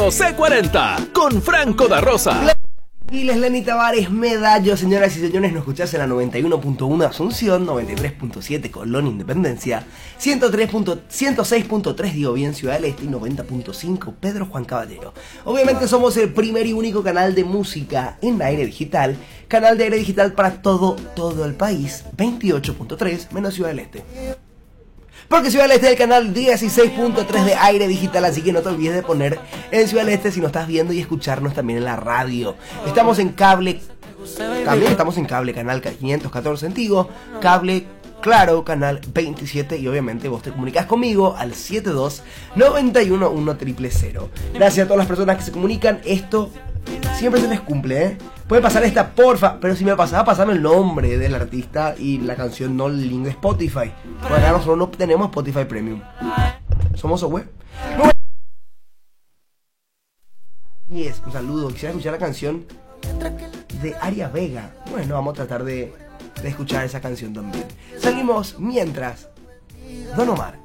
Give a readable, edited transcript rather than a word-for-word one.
Radio C40 con Franco da Rosa. Giles, Lenny Tavares, Medallo, señoras y señores, nos escuchás en la 91.1 Asunción, 93.7 Colón Independencia, 106.3 digo bien Ciudad del Este y 90.5 Pedro Juan Caballero. Obviamente somos el primer y único canal de música en aire digital, canal de aire digital para todo el país, 28.3 menos Ciudad del Este. Porque Ciudad del Este es el canal 16.3 de aire digital, así que no te olvides de poner en Ciudad del Este si nos estás viendo y escucharnos también en la radio. Estamos en cable, también estamos en cable, canal 514 en Tigo, cable Claro, canal 27 y obviamente vos te comunicás conmigo al 72 91 1000. Gracias a todas las personas que se comunican, esto siempre se les cumple, ¿eh? Puede pasar esta, porfa, pero si me pasaba, pasame el nombre del artista y la canción, no el link de Spotify. Porque acá nosotros no tenemos Spotify Premium. Somos web. Yes, un saludo. Quisiera escuchar la canción de Aria Vega. Bueno, vamos a tratar de escuchar esa canción también. Salimos mientras Don Omar.